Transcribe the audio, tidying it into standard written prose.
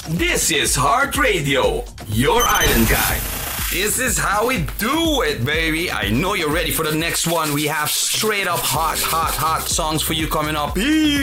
This is Heart Radio, your island guy. This is how we do it, baby. I know you're ready for the next one. We have straight up hot songs for you coming up.